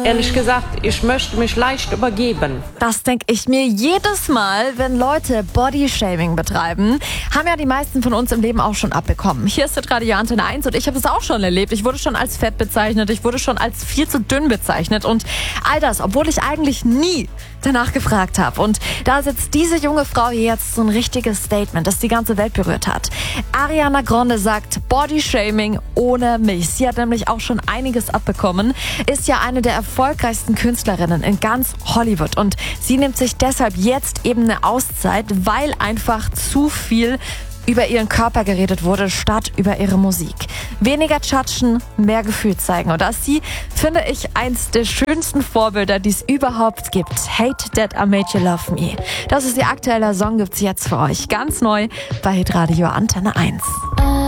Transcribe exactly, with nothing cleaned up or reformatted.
Ehrlich gesagt, ich möchte mich leicht übergeben. Das denke ich mir jedes Mal, wenn Leute Bodyshaming betreiben. Haben ja die meisten von uns im Leben auch schon abbekommen. Hier ist Radio Antenne eins und ich habe es auch schon erlebt. Ich wurde schon als fett bezeichnet, ich wurde schon als viel zu dünn bezeichnet und all das, obwohl ich eigentlich nie danach gefragt habe. Und da sitzt diese junge Frau hier jetzt so ein richtiges Statement, das die ganze Welt berührt hat. Ariana Grande sagt Bodyshaming ohne mich. Sie hat nämlich auch schon einiges abbekommen, ist ja eine der erfolgreichsten Künstlerinnen in ganz Hollywood und sie nimmt sich deshalb jetzt eben eine Auszeit, weil einfach zu viel über ihren Körper geredet wurde, statt über ihre Musik. Weniger tschatschen, mehr Gefühl zeigen. Und das ist sie, finde ich, eins der schönsten Vorbilder, die es überhaupt gibt. Hate That I Made You Love Me. Das ist ihr aktueller Song, gibt's jetzt für euch ganz neu bei Hitradio Antenne eins.